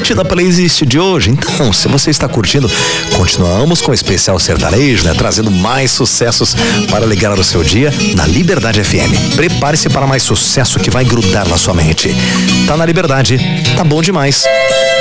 curtida a playlist de hoje? Então, se você está curtindo, continuamos com o especial sertanejo, né? Trazendo mais sucessos para ligar o seu dia na Liberdade FM. Prepare-se para mais sucesso que vai grudar na sua mente. Tá na Liberdade, tá bom demais.